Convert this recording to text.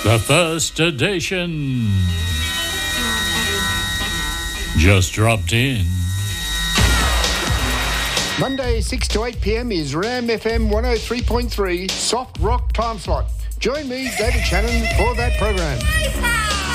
The first edition just dropped in. Monday 6 to 8 p.m. is Ram FM 103.3 Soft Rock Time Slot. Join me, David Shannon, for that program.